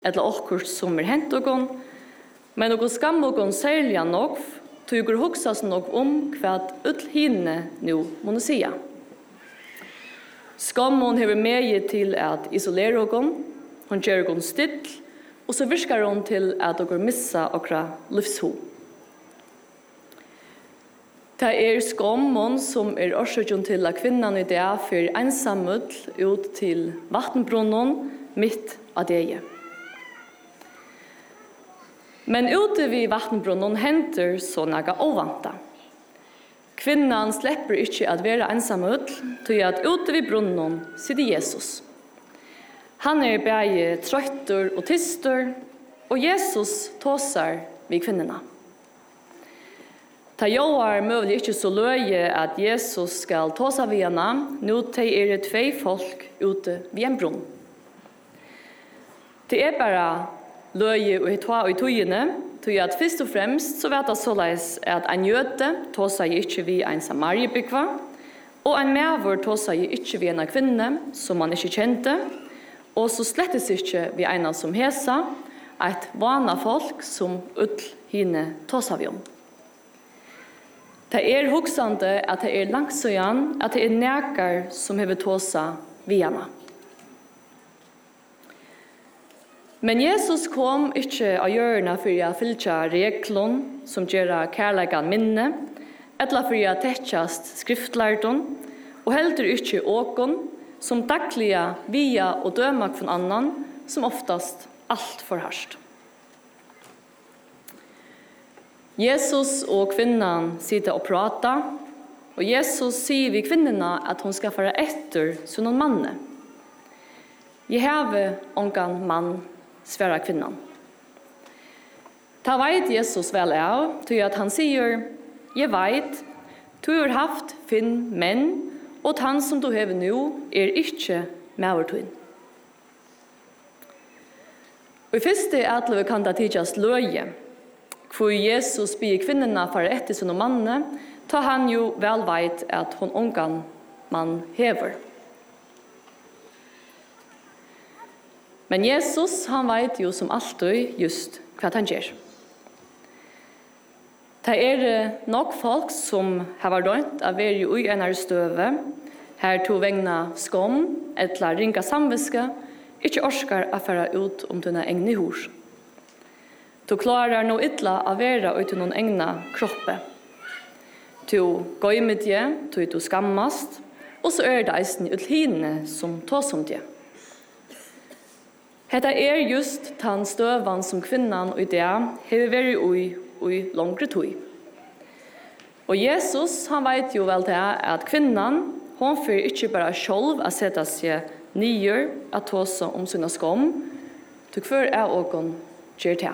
eller okkurt som hent okon, men okon skam okon særlig nok, tygur huksas nok hva ull hinne nu må sia. Skammon hever med til at isolere okon, hon gjør okon still, og så virkar hon til at okon missa okra livsho. Det skammon som årsøkjon til at kvinnan i det for ensamull ut til vattenbrunnen mitt av det. Men ute vid vattenbrunnen henter så naga ovanta. Kvinnan slipper ikke at være ensamull, til at ute vid brunnen sitter Jesus. Han bæge trøytter og tister, og Jesus tåsar vid kvinnerna. Ta joar møvlig ikke så løye at Jesus skal tåsa vid henne, nå til tvei folk ute vid en brunn. Det bare løye og i tøyene, til at først og fremst så vet jeg såleis at en jøde tåsa ikke vid en samariebygva, og en medvår tåsa ikke vid en kvinne som man ikke kjente, og så slettes ikke vid en som hesa, et vana folk som ull hine tåsa vid om. Det huksande at det langsøyan, at det nekar som hever tåsa vid henne. Men Jesus kom ikke av hjørna for å fylltja reglon som gjør kærlegan minne, eller for å tettjast skriftlærdon, og heldur ikke åkon som dagliga via og dømak von annan, som oftast alt for harst. Jesus og kvinnan sitter og pratar, og Jesus sier vi kvinnerna at hon skal fara etter som noen manne. Jeg hever ongan mann, sværa kvinnan. Ta veit Jesus vel av, til at han sier, jeg veit, du har haft finn menn, og han som du hever nå ikke mevertun. Og i første atle kan det tidjast løye, hvor Jesus byr kvinnerna for etter som manne, ta han jo vel veit at hon ongan man hever. Men Jesus, han vet jo som alltid just hva han gjør. Det nok folk som har vært dømt av være i en støve, her to vegna skam, eller ringa samviske, ikke orskar å føre ut om dine egne hos. Du klarer noe ytla å være ut noen egne kroppe. Du går med det, du skammast, og så det eisen uthine som tås om det. Hetta just den støvan som kvinnan og det har vært i langere tøy. Og Jesus, han vet jo vel det at kvinnan, hon får ikke bare selv å sette seg nye at tåse om sine skam, til hver åken gjør det.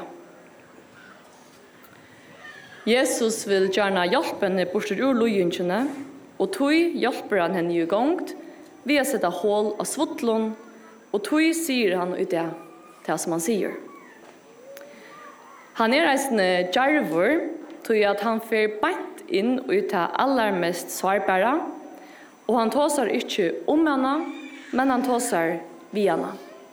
Jesus vil gjerne hjelpe henne bortsett ur løyengene, og tøy hjelper han henne i gongt ved å sette hål av svotlån, og tøy sier han ut det som han sier. Han reisende djarvor, tøy at han fer beint inn ut det aller mest svarbæra, og han tåsar ikke om henne, men han tåsar vi henne.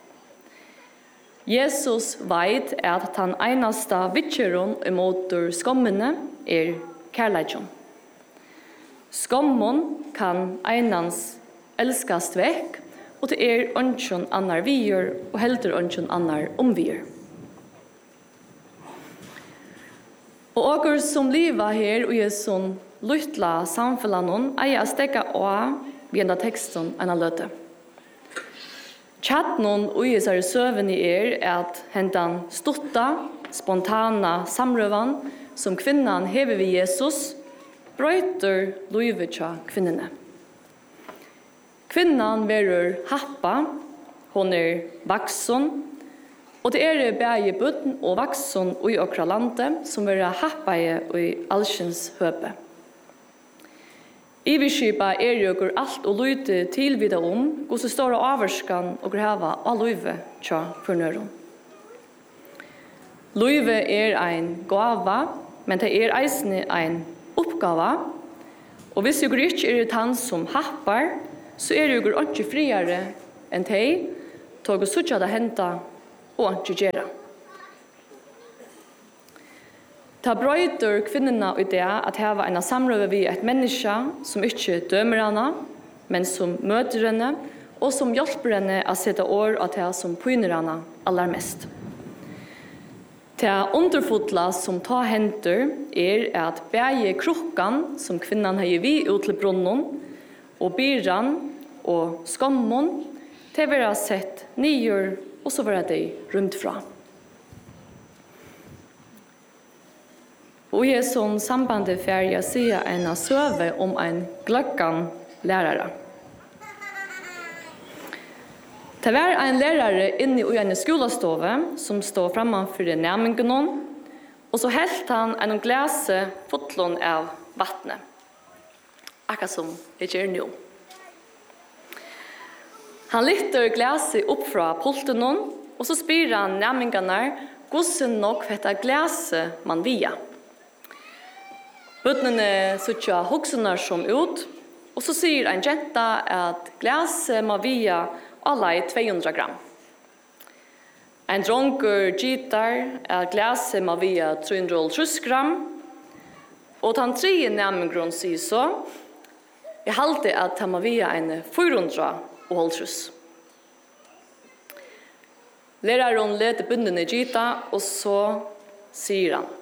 Jesus vet at han eneste vitjeron imot skammene kærleikjon. Skammon kan einans elskast vekk, og det ønsken annar vier, og heldur ønsken annar omvier. Og åker som livet her og sånn luttla samfunnet eier å stekka av ved enda teksten enn løte. Tjattnon og isar søven i at hentan stotta, spontana samrøvan som kvinnan hever ved Jesus, brøyter luivet tja kvinnene. Kvinnan verur happa, hon vakson, og det bæge budden og vakson i okra landet som verur happa i alskjens høpe. Iverskipa jo alt og lyte tilvida hvor så står averskan og grava av løyve tja fornøren. Løyve ein gava, men det eisne ein oppgava, og hvis jo ikke han som happar, så jo ikke friere enn teg, tog og suttja det henta og ikke gjøre. Ta brøyter kvinnorna i det at hava en samrøve vi et menneske som ikke dømer henne, men som møter henne, og som hjelper henne å sette år av det som pøyner henne aller mest. Det underfotla som ta henter at bæge krukkan som kvinnan har vi ut til brunnen, og byran og skammon til å være sett nyer, og så være de rundt fra. Og i sånn sambandet for jeg sier en søve om en gløggan lærere. Det var en lærere inne i en skolestove som stod framfor nærmingen, og så helt han en glase fotlån av vattnet. Akkurat som jeg gjør nå. Han lytter glaset opp fra pulten, og så spyr han nærmingene hvordan nok dette glaset man via. Bøttene sitter hoksene som ut, og så sier en jenta at glaset må via alla 200 gram. En dronker gitar at glaset må via 330 gram, og den tredje nærmengrunnen sier så, jeg halte at han må via en 400 Læreren leder bundene gita, og så sier han,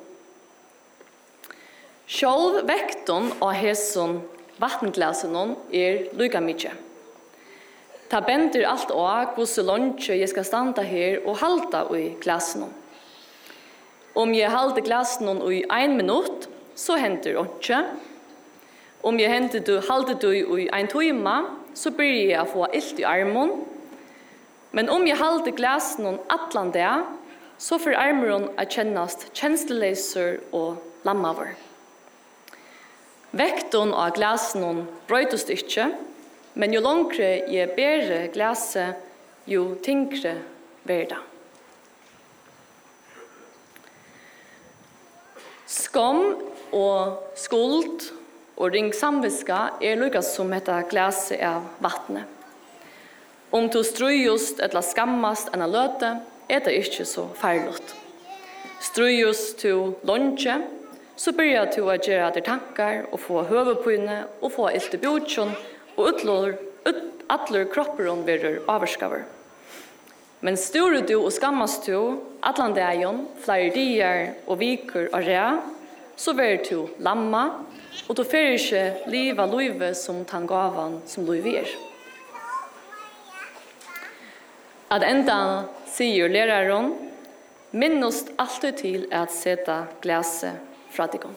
sjálv vekton av hesson vattenglasen lika mykje. Ta bender alt av hvordan lunge jeg skal standa her og halda i glasen. Om jeg halder glasen i 1 minutt, så henter det ikke. Om jeg halder det i 1 time, så blir jeg å få ilt i armen. Men om jeg halder glasen atlan det, så får armen å kjennast kjensleleser og lammaver. Vekton av glasen brøytes ikke, men jo longre jeg bærer glaset, jo tyngre blir det. Skam og skuld og ring samviska lykkes som dette glaset av vattnet. Om du strøyest eller skammast enn løte, det ikke så feilott. Strøyest til lunge, så begynner du å gjøre dine tankar og få høvepøyne og få ilt i bjordsjon, og atler kropperen blir avskaver. Men styrer du og skammast du, atlan dagen, flere dier og viker og rea, så blir du lamma, og du får ikke livet livet som tan gavan som livet er. At enda sier læreren, minnost alltid til at seta glaset fra digon.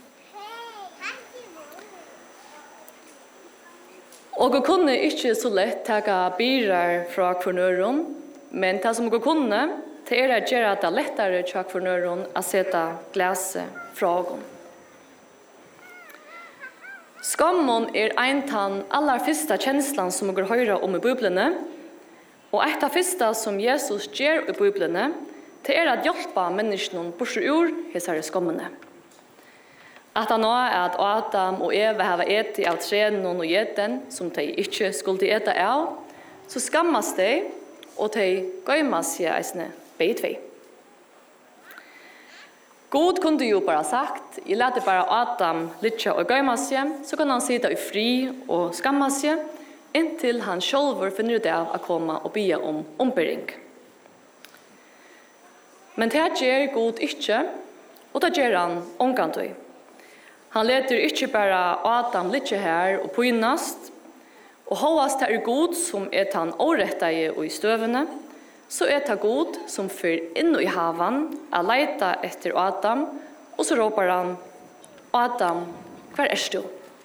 Og jeg kunne ikke så lett ta biler fra kvarnøren, men det som jeg kunne, det å gjøre det lettere til kvarnøren å sette glaset fra oss. Skammen en av aller første kjenslene som jeg hører om i Bibelen, og et av første som Jesus gjør i Bibelen, det å hjelpe menneskene bort ur disse skammene. At han at Adam og Eva har et av trenen og gjeten som de ikke skulle ete av, så skammes de, og de gøymes seg eisene begge. God kunne jo bare sagt, jeg lærte bare Adam litt og gøymes seg, så kan han sitte i fri og skamme seg, inntil han selv finner ut av å komme og be om ombering. Men det gjør God ikke, og det gjør han omgående. Han leter ikke bare Adam litt her og pynast, og hovast det god som han årettet i støvene, så det god som fører inn i haven, leita etter Adam, og så råper han, Adam, hver du?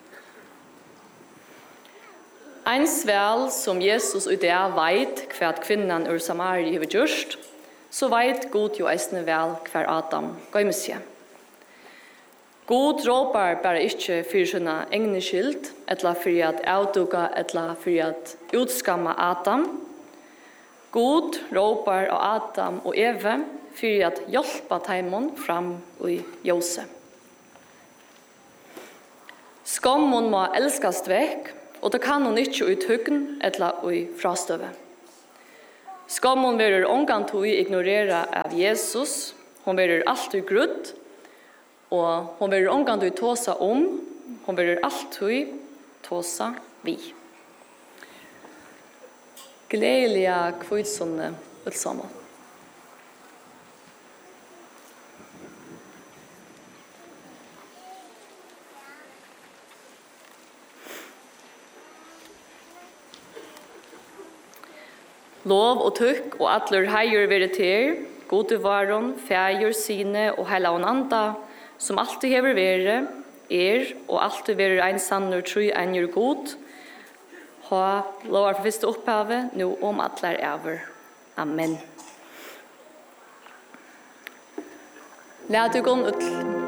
Eins vel som Jesus i det veit hva kvinnan ur Samaria har gjort, så veit god jo eisne vel hver Adam gøymer seg. God råper bare ikke for sine egne skyld, eller for at avduka, eller for at utskamme Adam. God råper av Adam og Eve for at hjelpe teimon fram i Jose. Skammen må elskast vekk, og det kan hun ikke uthuggen eller i frastøve. Skammen verur ongantur ignorera av Jesus. Hon verur alltid grudd, og hon verur ongantur tåsa hon verur alltid tåsa vi. Gledeliga kvidsonne utsamma. Lov og tukk og atler heier veriter, gode varon, fæger, sine og heila anda, som alltid hever vere, og alltid vere ein sannur tru einjur god, ha lovar for første opphavet, nå om atler over. Amen. Lad du gå ut